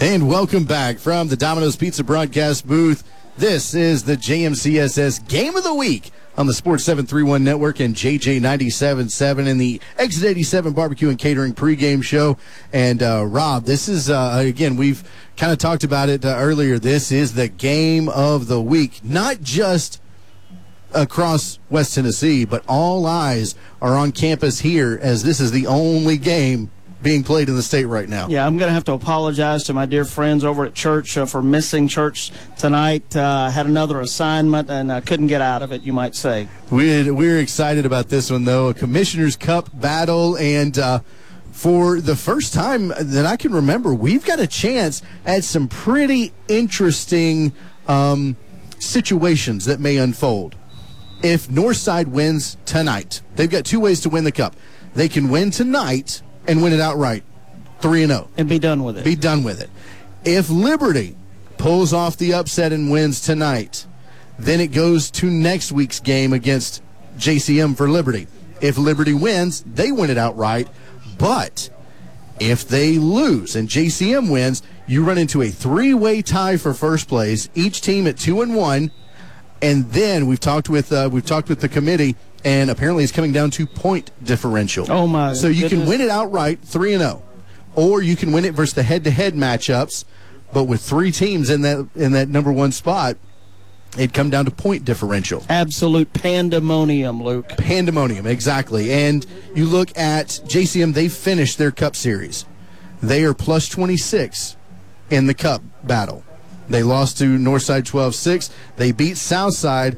And welcome back from the Domino's Pizza broadcast booth. This is the JMCSS Game of the Week on the Sports 731 Network and JJ 97.7 in the Exit 87 Barbecue and Catering pregame show. And Rob, this is, again, we've kind of talked about it earlier. This is the Game of the Week, not just across West Tennessee, but all eyes are on campus here as this is the only game being played in the state right now. Yeah, I'm going to have to apologize to my dear friends over at church for missing church tonight. Had another assignment and couldn't get out of it, you might say. We're excited about this one, though. A Commissioner's Cup battle, and for the first time that I can remember, we've got a chance at some pretty interesting situations that may unfold. If Northside wins tonight, they've got two ways to win the Cup. They can win tonight and win it outright, 3-0. And be done with it. Be done with it. If Liberty pulls off the upset and wins tonight, then it goes to next week's game against JCM for Liberty. If Liberty wins, they win it outright. But if they lose and JCM wins, you run into a three-way tie for first place, each team at 2-1. And then we've talked with the committee, and apparently it's coming down to point differential. Oh, my So you goodness. can win it outright, 3-0. Or you can win it versus the head-to-head matchups, but with three teams in that number one spot, it'd come down to point differential. Absolute pandemonium, Luke. Pandemonium, exactly. And you look at JCM, they finished their Cup series. They are plus 26 in the Cup battle. They lost to Northside 12-6. They beat Southside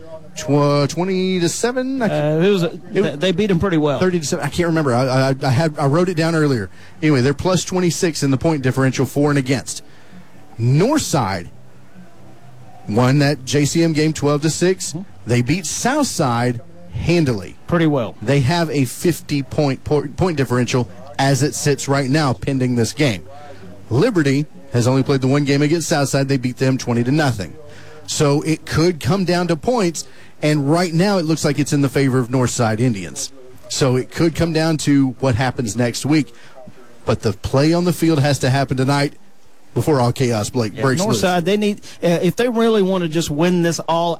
20-7. They beat them pretty well. 30-7. I can't remember. I wrote it down earlier. Anyway, they're plus 26 in the point differential, for and against. Northside won that JCM game 12-6. They beat Southside handily. Pretty well. They have a 50-point differential as it sits right now, pending this game. Liberty has only played the one game against Southside. They beat them 20-0. So it could come down to points, and right now it looks like it's in the favor of Northside Indians. So it could come down to what happens next week. But the play on the field has to happen tonight before all chaos breaks loose. Northside, they need, if they really want to just win this all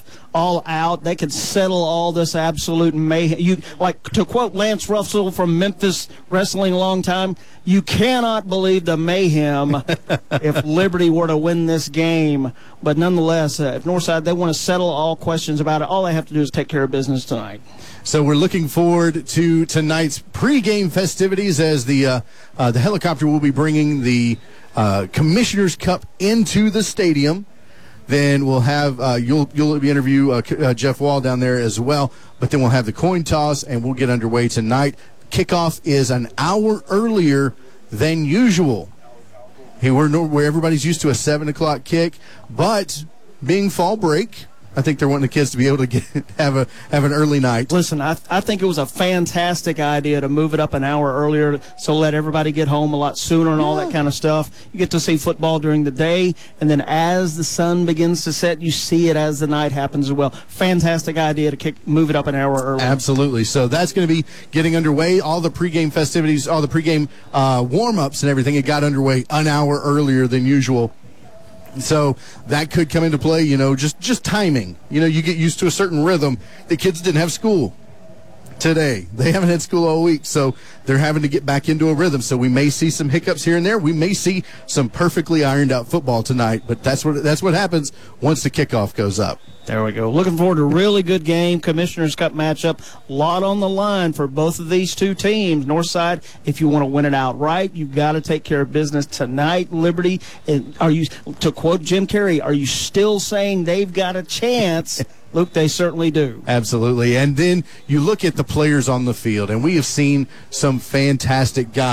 out, they could settle all this absolute mayhem. Like, to quote Lance Russell from Memphis Wrestling a long time, you cannot believe the mayhem if Liberty were to win this game. But nonetheless, if Northside, they want to settle all questions about it, all they have to do is take care of business tonight. So we're looking forward to tonight's pregame festivities as the helicopter will be bringing the Commissioner's Cup into the stadium. Then we'll have you'll be interview Jeff Wall down there as well. But then we'll have the coin toss, and we'll get underway tonight. Kickoff is an hour earlier than usual. Hey, where everybody's used to a 7 o'clock kick, but being fall break, I think they're wanting the kids to be able to have an early night. Listen, I think it was a fantastic idea to move it up an hour earlier, so let everybody get home a lot sooner and all that kind of stuff. You get to see football during the day, and then as the sun begins to set, you see it as the night happens as well. Fantastic idea to move it up an hour earlier. Absolutely. So that's going to be getting underway. All the pregame festivities, all the pregame warm-ups and everything, it got underway an hour earlier than usual. So that could come into play, just timing. You get used to a certain rhythm. The kids didn't have school today. They haven't had school all week, so they're having to get back into a rhythm. So we may see some hiccups here and there. We may see some perfectly ironed out football tonight, but that's what happens once the kickoff goes up. There we go. Looking forward to a really good game, Commissioner's Cup matchup. A lot on the line for both of these two teams. Northside, if you want to win it outright, you've got to take care of business tonight. Liberty, to quote Jim Carrey, are you still saying they've got a chance? Luke, they certainly do. Absolutely. And then you look at the players on the field, and we have seen some fantastic guys.